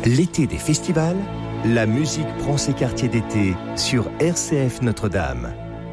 L'été des festivals, la musique prend ses quartiers d'été sur RCF Notre-Dame.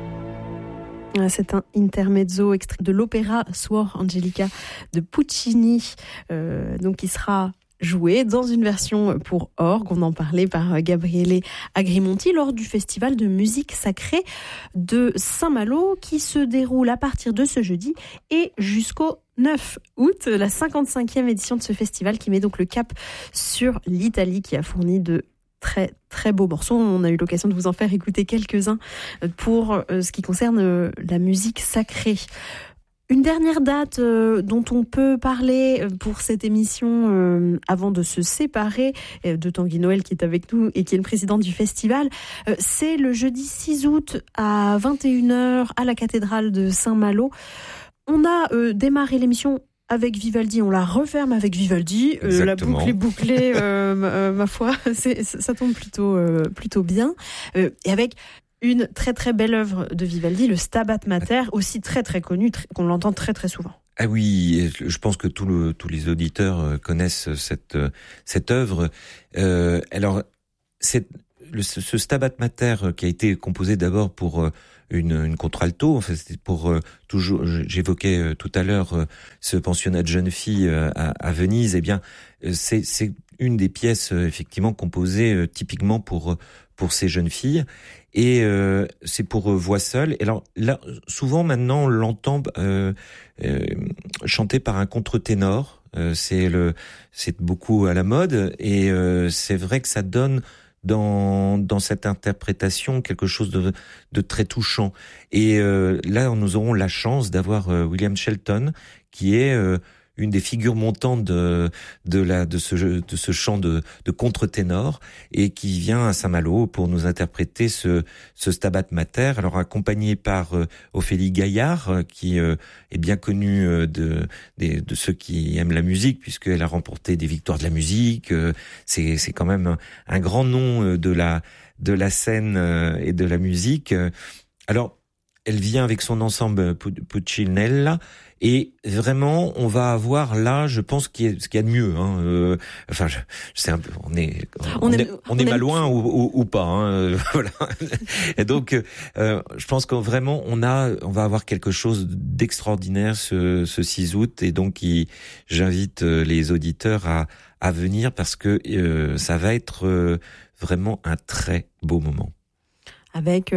C'est un intermezzo extrait de l'opéra Suor Angelica de Puccini, donc qui sera joué dans une version pour orgue. On en parlait par Gabriele Agrimonti lors du festival de musique sacrée de Saint-Malo qui se déroule à partir de ce jeudi et jusqu'au 9 août, la 55e édition de ce festival qui met donc le cap sur l'Italie qui a fourni de très très beaux morceaux. On a eu l'occasion de vous en faire écouter quelques-uns pour ce qui concerne la musique sacrée. Une dernière date dont on peut parler pour cette émission avant de se séparer de Tanguy Noël qui est avec nous et qui est le président du festival, c'est le jeudi 6 août à 21h à la cathédrale de Saint-Malo. On a démarré l'émission avec Vivaldi, on la referme avec Vivaldi. La boucle est bouclée, ma foi, ça tombe plutôt bien. Et avec une très très belle œuvre de Vivaldi, le Stabat Mater, aussi très très connu, qu'on l'entend très très souvent. Ah oui, je pense que tous les auditeurs connaissent cette œuvre. Alors, ce Stabat Mater qui a été composé d'abord pour une contralto, en fait, c'était pour toujours. J'évoquais tout à l'heure ce pensionnat de jeunes filles à Venise. Eh bien, c'est une des pièces effectivement composées typiquement pour ces jeunes filles. Et c'est pour voix seule. Et alors là, souvent maintenant, on l'entend chanté par un contre-ténor. C'est beaucoup à la mode. Et c'est vrai que ça donne dans cette interprétation quelque chose de très touchant. Et là, nous aurons la chance d'avoir William Shelton, qui est une des figures montantes de ce chant de contre-ténor et qui vient à Saint-Malo pour nous interpréter ce Stabat Mater, alors accompagné par Ophélie Gaillard, qui est bien connue de ceux qui aiment la musique, puisqu'elle a remporté des victoires de la musique. C'est quand même un grand nom de la scène et de la musique. Alors, elle vient avec son ensemble Puccinella. Et vraiment, on va avoir là, je pense, ce qu'il y a de mieux. Enfin, je sais un peu, on est mal loin ou pas. Voilà. Et donc, je pense que vraiment, on va avoir quelque chose d'extraordinaire ce 6 août. Et donc, j'invite les auditeurs à venir parce que ça va être vraiment un très beau moment. Avec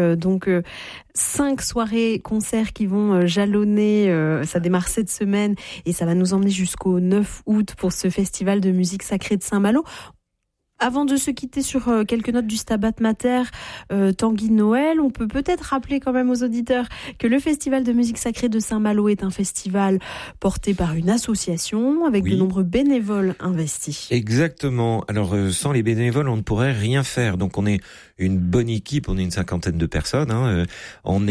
5 soirées concerts qui vont jalonner, ça démarre cette semaine et ça va nous emmener jusqu'au 9 août pour ce festival de musique sacrée de Saint-Malo. Avant de se quitter sur quelques notes du Stabat Mater, Tanguy Noël, on peut peut-être rappeler quand même aux auditeurs que le Festival de musique sacrée de Saint-Malo est un festival porté par une association avec de nombreux bénévoles investis. Exactement. Alors, sans les bénévoles, on ne pourrait rien faire. Donc, on est une bonne équipe, on est une 50aine de personnes. On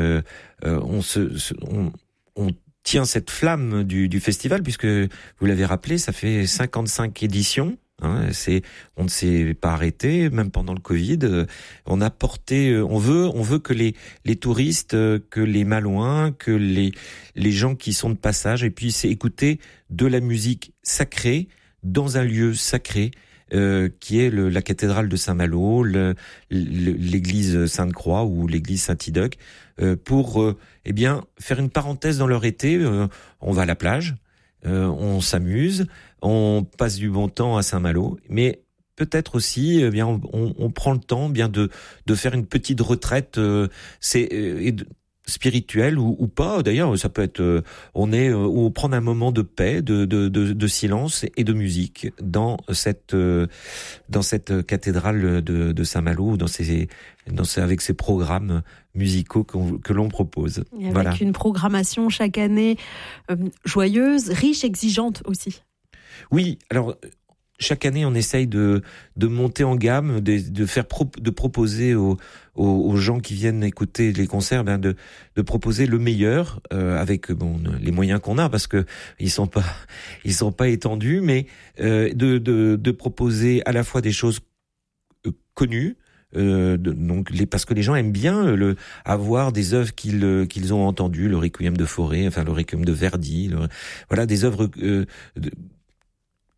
tient cette flamme du festival puisque, vous l'avez rappelé, ça fait 55 éditions. On ne s'est pas arrêté, même pendant le Covid. On a porté, on veut que les touristes, que les Malouins, que les gens qui sont de passage, et puis c'est écouter de la musique sacrée dans un lieu sacré, qui est la cathédrale de Saint-Malo, l'église Sainte-Croix ou l'église Saint-Idoc, pour faire une parenthèse dans leur été. On va à la plage. On s'amuse, on passe du bon temps à Saint-Malo, mais peut-être aussi, on prend le temps, de faire une petite retraite, spirituelle ou pas. D'ailleurs, ça peut être, ou prendre un moment de paix, de silence et de musique dans cette cathédrale de Saint-Malo, avec ces programmes musicaux que l'on propose. Et avec une programmation chaque année joyeuse, riche, exigeante aussi. Oui, alors chaque année on essaye de monter en gamme, de proposer aux gens qui viennent écouter les concerts, de proposer le meilleur avec les moyens qu'on a, parce que ils sont pas étendus, mais de proposer à la fois des choses connues. Parce que les gens aiment bien avoir des œuvres qu'ils ont entendues, le Requiem de Fauré, enfin le Requiem de Verdi, des œuvres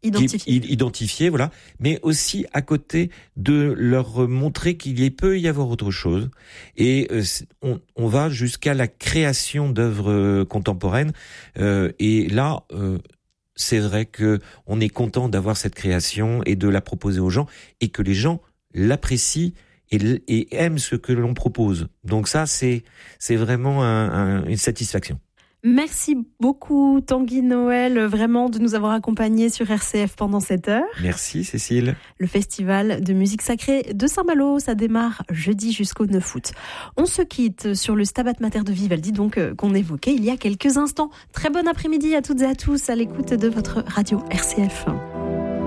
identifier, voilà, mais aussi à côté de leur montrer qu'il peut y avoir autre chose. Et on va jusqu'à la création d'œuvres contemporaines. Et là, c'est vrai que on est content d'avoir cette création et de la proposer aux gens, et que les gens l'apprécient et aiment ce que l'on propose. Donc ça, c'est vraiment une satisfaction. Merci beaucoup Tanguy Noël, vraiment de nous avoir accompagnés sur RCF pendant cette heure. Merci Cécile. Le festival de musique sacrée de Saint-Malo, ça démarre jeudi jusqu'au 9 août. On se quitte sur le Stabat Mater de Vivaldi, donc qu'on évoquait il y a quelques instants. Très bon après-midi à toutes et à tous à l'écoute de votre radio RCF.